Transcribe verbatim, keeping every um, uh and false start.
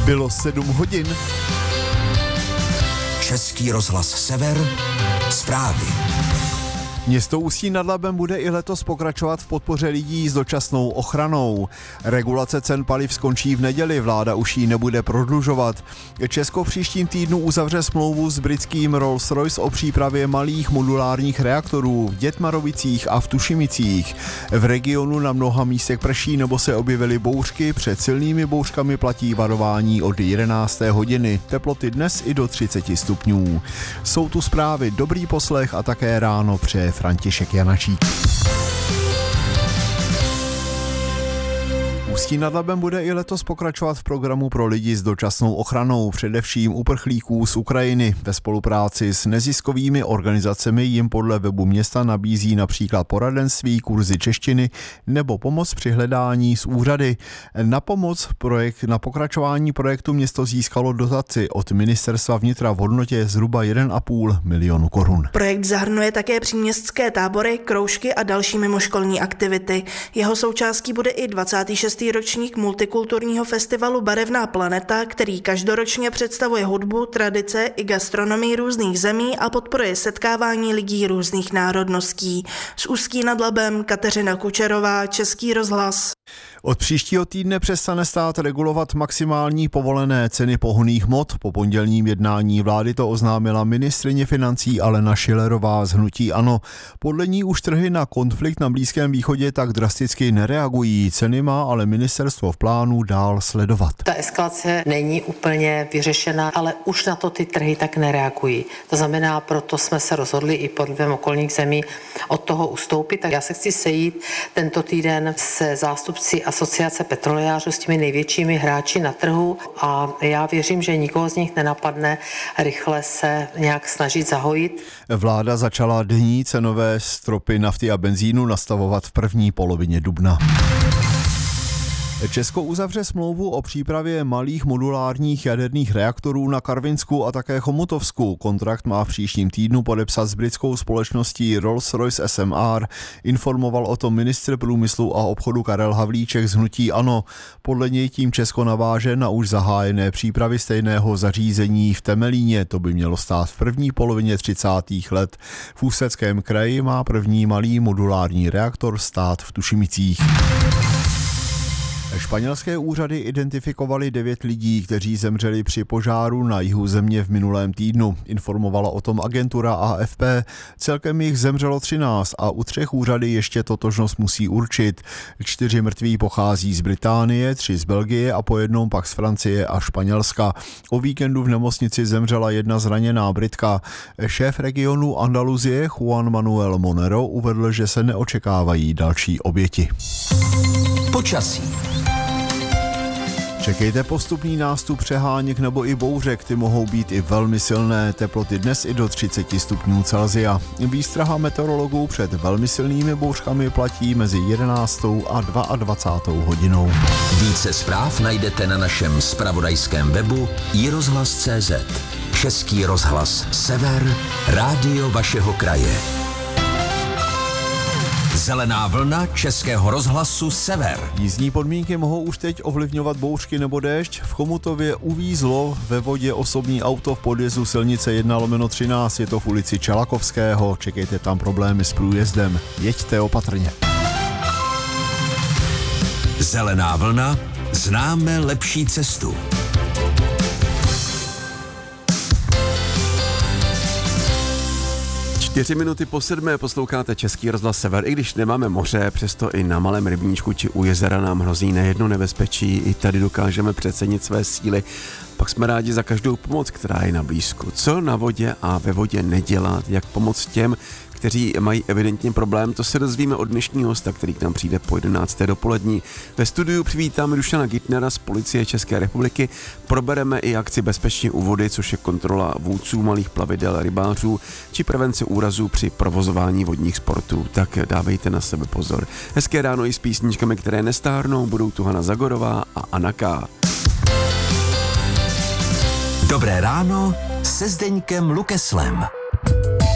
Bylo sedm hodin. Český rozhlas Sever, zprávy. Město Ústí nad Labem bude i letos pokračovat v podpoře lidí s dočasnou ochranou. Regulace cen paliv skončí v neděli, vláda už ji nebude prodlužovat. Česko v příštím týdnu uzavře smlouvu s britským Rolls-Royce o přípravě malých modulárních reaktorů v Dětmarovicích a v Tušimicích. V regionu na mnoha místech prší nebo se objevily bouřky, před silnými bouřkami platí varování od jedenácté hodiny. Teploty dnes i do třicet stupňů. Jsou tu zprávy, dobrý poslech a také ráno přeje František Janačík. Ústí nad Labem bude i letos pokračovat v programu pro lidi s dočasnou ochranou, především uprchlíků z Ukrajiny. Ve spolupráci s neziskovými organizacemi jim podle webu města nabízí například poradenství, kurzy češtiny nebo pomoc při hledání z úřady. Na pomoc projekt, na pokračování projektu město získalo dotaci od ministerstva vnitra v hodnotě zhruba jeden a půl milionu korun. Projekt zahrnuje také příměstské tábory, kroužky a další mimoškolní aktivity. Jeho součástí bude i dvacátý šestý ročník multikulturního festivalu Barevná planeta, který každoročně představuje hudbu, tradice i gastronomii různých zemí a podporuje setkávání lidí různých národností. Z Ústí nad Labem Kateřina Kučerová, Český rozhlas. Od příštího týdne přestane stát regulovat maximální povolené ceny pohonných hmot. Po pondělním jednání vlády to oznámila ministryně financí Alena Schillerová z hnutí ANO. Podle ní už trhy na konflikt na Blízkém východě tak drasticky nereagují. Ceny má ale ministerstvo v plánu dál sledovat. Ta eskalace není úplně vyřešena, ale už na to ty trhy tak nereagují. To znamená, proto jsme se rozhodli i pod vlivem okolních zemí od toho ustoupit. Tak já se chci sejít tento týden se zástupci asociace petrolejářů, s těmi největšími hráči na trhu a já věřím, že nikoho z nich nenapadne rychle se nějak snažit zahojit. Vláda začala denní cenové stropy nafty a benzínu nastavovat v první polovině dubna. Česko uzavře smlouvu o přípravě malých modulárních jaderných reaktorů na Karvinsku a také Chomutovsku. Kontrakt má v příštím týdnu podepsat s britskou společností Rolls-Royce S M R. Informoval o tom ministr průmyslu a obchodu Karel Havlíček z hnutí ANO. Podle něj tím Česko naváže na už zahájené přípravy stejného zařízení v Temelíně. To by mělo stát v první polovině třicátých let. V Ústeckém kraji má první malý modulární reaktor stát v Tušimicích. Španělské úřady identifikovaly devět lidí, kteří zemřeli při požáru na jihu země v minulém týdnu. Informovala o tom agentura A F P. Celkem jich zemřelo třináct a u třech úřady ještě totožnost musí určit. Čtyři mrtví pochází z Británie, tři z Belgie a po jednom pak z Francie a Španělska. O víkendu v nemocnici zemřela jedna zraněná Britka. Šéf regionu Andaluzie Juan Manuel Monero uvedl, že se neočekávají další oběti. Počasí. Čekejte postupný nástup přeháněk nebo i bouřek, ty mohou být i velmi silné, teploty dnes i do třicet stupňů Celsia. Výstraha meteorologů před velmi silnými bouřkami platí mezi jedenáctou a dvacátou druhou hodinou. Více zpráv najdete na našem zpravodajském webu i rozhlas tečka cé zet. Český rozhlas Sever, rádio vašeho kraje. Zelená vlna Českého rozhlasu Sever. Jízdní podmínky mohou už teď ovlivňovat bouřky nebo déšť. V Chomutově uvízlo ve vodě osobní auto v podjezdu silnice jedna lomeno třináct. Je to v ulici Čelakovského. Čekejte tam problémy s průjezdem. Jeďte opatrně. Zelená vlna. Známe lepší cestu. Čtyři minuty po sedmé posloucháte Český rozhlas Sever. I když nemáme moře, přesto i na malém rybníčku či u jezera nám hrozí nejedno nebezpečí. I tady dokážeme přecenit své síly. Pak jsme rádi za každou pomoc, která je na blízku. Co na vodě a ve vodě nedělat, jak pomoct těm, kteří mají evidentně problém, to se dozvíme od dnešního hosta, který k nám přijde po jedenácté dopolední. Ve studiu přivítáme Dušana Gittnera z Policie České republiky. Probereme i akci Bezpečně u vody, což je kontrola vůdců malých plavidel, rybářů, či prevence úrazů při provozování vodních sportů. Tak dávejte na sebe pozor. Hezké ráno i s písničkami, které nestárnou, budou tu Hana Zagorová a Anna K. Dobré ráno se Zdeňkem Lukeslem.